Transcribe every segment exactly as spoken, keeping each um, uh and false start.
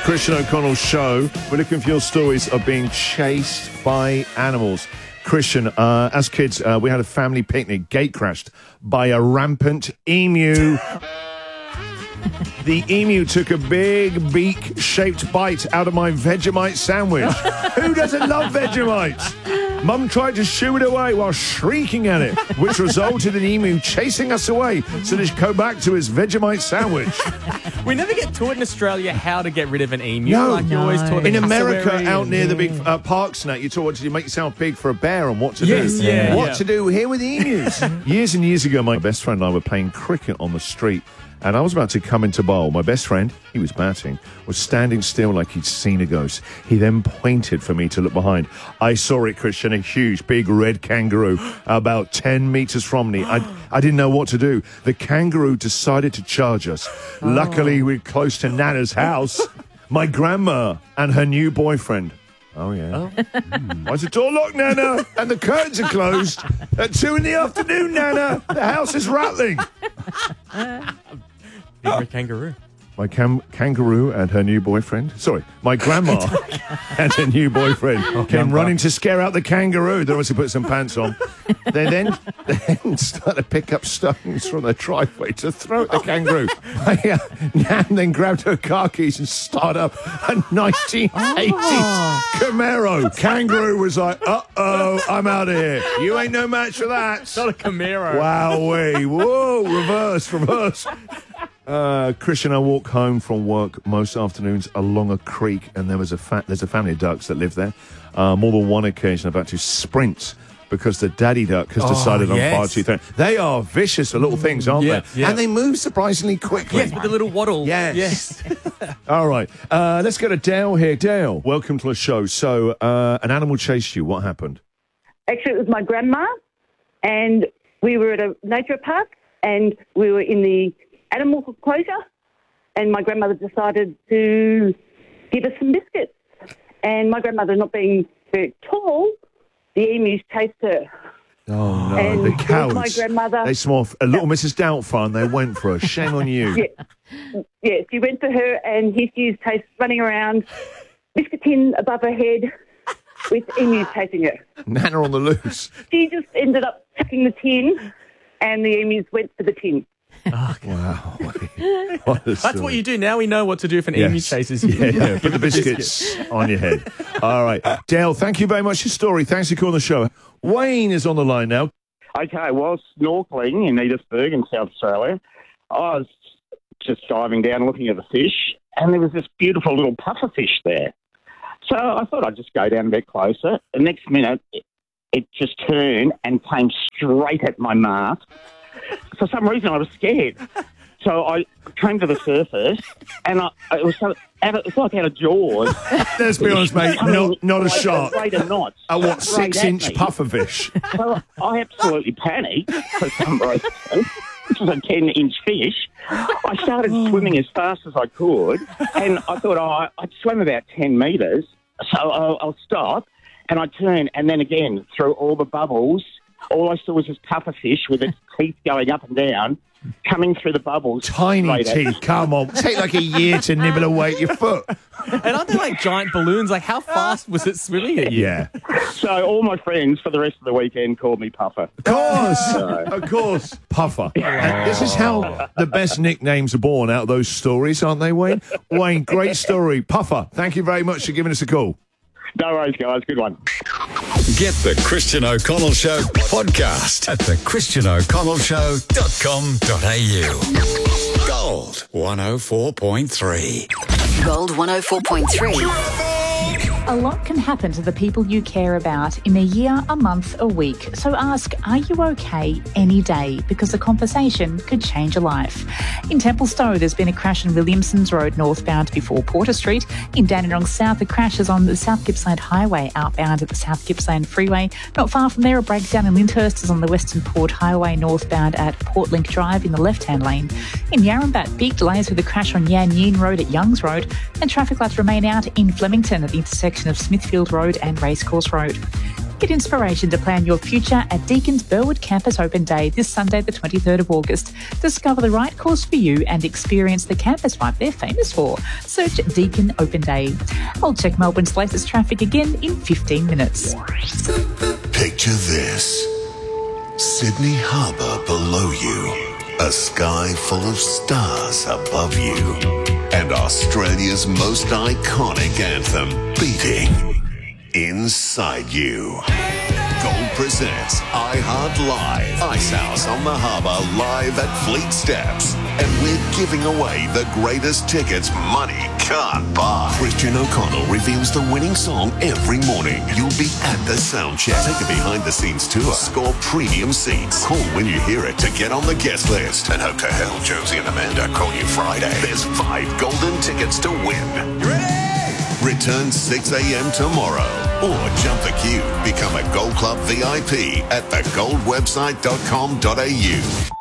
Christian O'Connell Show. We're looking for your stories of being chased by animals. Christian, uh, as kids, uh, we had a family picnic, gate crashed by a rampant emu. The emu took a big beak-shaped bite out of my Vegemite sandwich. Who doesn't love Vegemite? Mum tried to shoo it away while shrieking at it, which resulted in the emu chasing us away so that he could go back to his Vegemite sandwich. We never get taught in Australia how to get rid of an emu. No, like you no. always taught In America, cassowary out and- near the big uh, parks and that, you taught you make yourself big for a bear and what to Yes, do. yeah, what yeah. to do here with the emus. Years and years ago, my best friend and I were playing cricket on the street. And I was about to come into bowl. My best friend, he was batting, was standing still like he'd seen a ghost. He then pointed for me to look behind. I saw it, Christian, a huge, big red kangaroo about ten metres from me. I, I didn't know what to do. The kangaroo decided to charge us. Oh. Luckily, we're close to Nana's house. My grandma and her new boyfriend. Oh, yeah. Oh. Mm. Why's the door locked, Nana? And the curtains are closed. At two in the afternoon, Nana. The house is rattling. Big red kangaroo. My cam- kangaroo and her new boyfriend. Sorry, my grandma and her new boyfriend oh, came grandpa. running to scare out the kangaroo. They obviously put some pants on. They then, then started to pick up stones from the driveway to throw at the kangaroo. I, uh, Nan then grabbed her car keys and started up a nineteen eighties oh. Camaro. Kangaroo was like, uh-oh, I'm out of here. You ain't no match for that. It's not a Camaro. Wowee. Whoa, reverse, reverse. Uh, Christian, I walk home from work most afternoons along a creek, and there was a fa- there's a family of ducks that live there. Uh, more than one occasion, I've had to sprint because the daddy duck has decided oh, on yes. far too thin. They are vicious little things, aren't yeah, they? Yeah. And they move surprisingly quickly. Yes, with the little waddle. Yes. yes. All right, uh, let's go to Dale here. Dale, welcome to the show. So, uh, an animal chased you. What happened? Actually, it was my grandma, and we were at a nature park, and we were in the animal enclosure, and my grandmother decided to give us some biscuits. And my grandmother, not being very tall, the emus chased her. Oh, no, and the cows. My grandmother. They smell a little Missus Doubtfire, and they went for her. Shame on you. Yeah, yeah, she went for her, and here she is chased, running around, biscuit tin above her head, with emus chasing her. Nana on the loose. She just ended up chucking the tin, and the emus went for the tin. Oh, wow. What That's what you do. Now we know what to do if an yes. emu chases you. Yeah, yeah. Put the biscuits on your head. All right. Dale, thank you very much for your story. Thanks for calling the show. Wayne is on the line now. Okay, well, snorkelling in Edithburgh in South Australia, I was just diving down looking at the fish, and there was this beautiful little pufferfish there. So I thought I'd just go down a bit closer. The next minute, it, it just turned and came straight at my mast. For some reason, I was scared. So I came to the surface, and I, it was so, out of, it's like out of Jaws. Let's be honest, mate, not, not a shark. A knot, a what, six-inch pufferfish? So I absolutely panicked for some reason. This was a ten-inch fish. I started swimming as fast as I could, and I thought, oh, I'd swim about ten metres, so I'll, I'll stop. And I turned, and then again, through all the bubbles, all I saw was this pufferfish with its teeth going up and down, coming through the bubbles. Tiny teeth, come on. Take like a year to nibble away at your foot. And aren't they like giant balloons? Like, how fast was it swimming at you? Yeah. So all my friends for the rest of the weekend called me Puffer. Of course. Of course. Puffer. And this is how the best nicknames are born out of those stories, aren't they, Wayne? Wayne, great story. Puffer, thank you very much for giving us a call. No worries, guys. Good one. Get the Christian O'Connell Show podcast at the christian o'connell show dot com dot a u. Gold one oh four point three. Gold one oh four point three. A lot can happen to the people you care about in a year, a month, a week. So ask, are you okay any day? Because the conversation could change a life. In Templestowe, there's been a crash on Williamson's Road northbound before Porter Street. In Dandenong South, a crash is on the South Gippsland Highway outbound at the South Gippsland Freeway. Not far from there, a breakdown in Lyndhurst is on the Western Port Highway northbound at Portlink Drive in the left-hand lane. In Yarrambat, big delays with a crash on Yan Yin Road at Youngs Road, and traffic lights remain out in Flemington at the intersection of Smithfield Road and Racecourse Road. Get inspiration to plan your future at Deacon's Burwood Campus Open Day this Sunday, the twenty-third of August. Discover the right course for you and experience the campus vibe they're famous for. Search Deacon Open Day. I'll check Melbourne's latest traffic again in fifteen minutes. Picture this. Sydney Harbour below you, a sky full of stars above you, and Australia's most iconic anthem beating inside you. Gold presents iHeart Live, Ice House on the Harbour, live at Fleet Steps. And we're giving away the greatest tickets money can't buy. Christian O'Connell reveals the winning song every morning. You'll be at the sound check. Take a behind-the-scenes tour. Score premium seats. Call when you hear it to get on the guest list. And hope to hell Josie and Amanda call you Friday. There's five golden tickets to win. You ready? Return six a.m. tomorrow. Or jump the queue. Become a Gold Club V I P at the gold website dot com dot a u.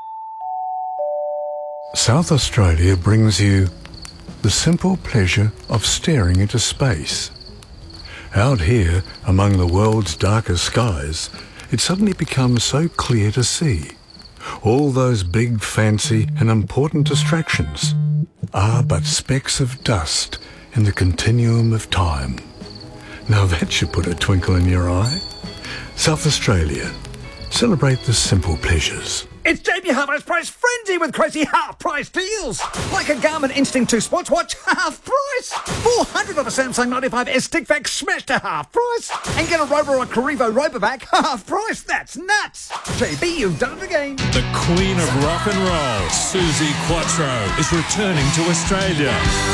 South Australia brings you the simple pleasure of staring into space. Out here, among the world's darkest skies, it suddenly becomes so clear to see. All those big, fancy and important distractions are but specks of dust in the continuum of time. Now that should put a twinkle in your eye. South Australia, celebrate the simple pleasures. It's J B Hi-Fi's price frenzy with crazy half-price deals. Like a Garmin Instinct two sports watch, half price. four hundred of a Samsung ninety-five S stick vac smashed to half price. And get a Rover or a Carrivo Robovac, half price. That's nuts. J B, you've done it again. The Queen of Rock and Roll, Suzi Quatro, is returning to Australia.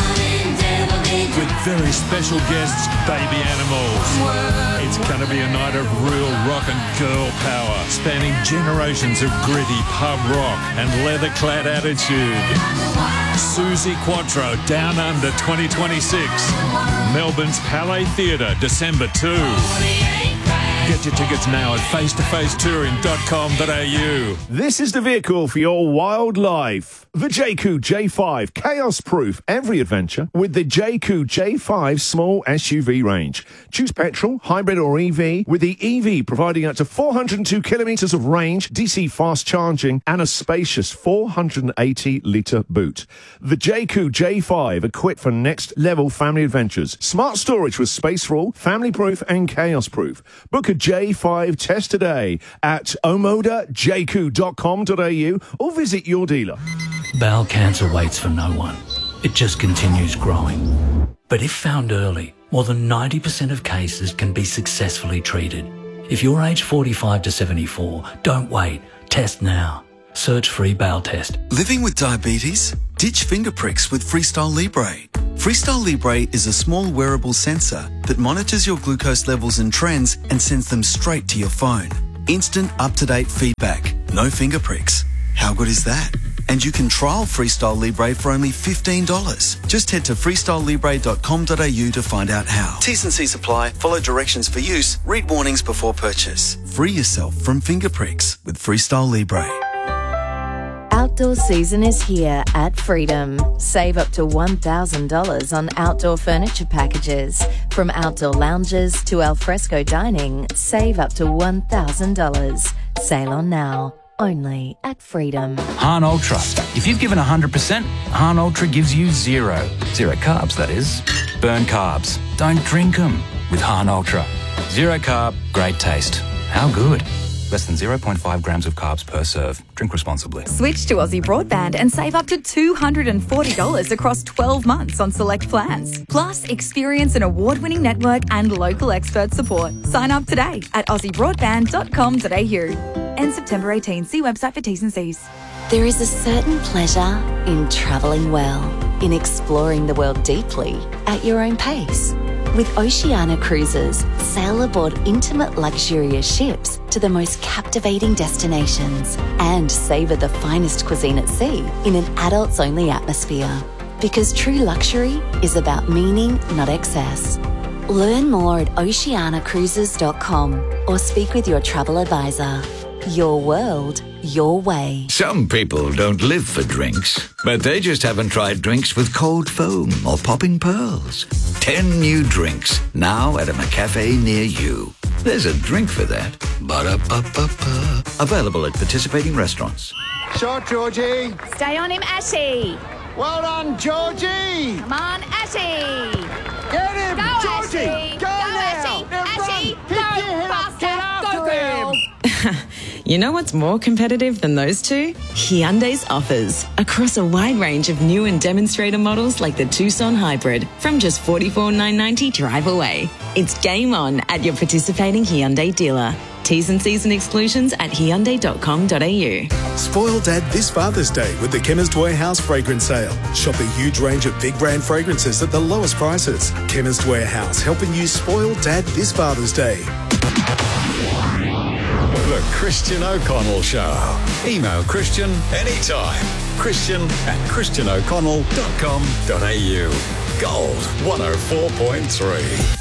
With very special guests, Baby Animals. It's going to be a night of real rock and girl power, spanning generations of gritty pub rock and leather-clad attitude. Suzi Quatro, Down Under twenty twenty-six. Melbourne's Palais Theatre, December second. Get your tickets now at face to face touring dot com dot a u. This is the vehicle for your wild life. The Jayco J five, chaos-proof every adventure with the Jayco J five small S U V range. Choose petrol, hybrid or E V, with the E V providing up to four hundred two kilometres of range, D C fast charging, and a spacious four hundred eighty litre boot. The Jayco J five, equipped for next-level family adventures. Smart storage with space for all, family-proof and chaos-proof. Book a J five test today at omoda jayco dot com dot a u or visit your dealer. Bowel cancer waits for no one. It just continues growing. But if found early, more than ninety percent of cases can be successfully treated. If you're aged forty-five to seventy-four, don't wait. Test now. Search free bowel test. Living with diabetes? Ditch finger pricks with Freestyle Libre. Freestyle Libre is a small wearable sensor that monitors your glucose levels and trends and sends them straight to your phone. Instant, up-to-date feedback. No finger pricks. How good is that? And you can trial Freestyle Libre for only fifteen dollars. Just head to freestyle libre dot com dot a u to find out how. T's and C's apply. Follow directions for use. Read warnings before purchase. Free yourself from finger pricks with Freestyle Libre. Outdoor season is here at Freedom. Save up to one thousand dollars on outdoor furniture packages. From outdoor lounges to alfresco dining, save up to one thousand dollars. Sail on now. Only at Freedom. Hahn Ultra. If you've given one hundred percent, Hahn Ultra gives you zero. Zero carbs, that is. Burn carbs. Don't drink them with Hahn Ultra. Zero carb, great taste. How good? Less than zero point five grams of carbs per serve. Drink responsibly. Switch to Aussie Broadband and save up to two hundred forty dollars across twelve months on select plans. Plus, experience an award-winning network and local expert support. Sign up today at aussie broadband dot com dot a u. End September eighteenth. See website for T's and C's. There is a certain pleasure in travelling well, in exploring the world deeply at your own pace. With Oceania Cruises, sail aboard intimate luxurious ships to the most captivating destinations and savour the finest cuisine at sea in an adults-only atmosphere. Because true luxury is about meaning, not excess. Learn more at oceania cruises dot com or speak with your travel advisor. Your world, your way. Some people don't live for drinks, but they just haven't tried drinks with cold foam or popping pearls. Ten new drinks, now at a McCafe near you. There's a drink for that. Ba-da-ba-ba-ba. Available at participating restaurants. Shot, Georgie. Stay on him, Ashy. Well done, Georgie. Come on, Ashy. Get him, Go, Georgie. Ashy. Go, Go, now. Ashy. Now Ashy. run. Go, Pick your head up. faster. Get after Go, girl. him. You know what's more competitive than those two? Hyundai's offers. Across a wide range of new and demonstrator models like the Tucson Hybrid from just forty-four thousand nine hundred ninety dollars drive away. It's game on at your participating Hyundai dealer. T's and C's and exclusions at hyundai dot com dot a u. Spoil Dad this Father's Day with the Chemist Warehouse fragrance sale. Shop a huge range of big brand fragrances at the lowest prices. Chemist Warehouse, helping you spoil Dad this Father's Day. The Christian O'Connell Show. Email Christian anytime. Christian at christian o'connell dot com dot a u. Gold one oh four point three.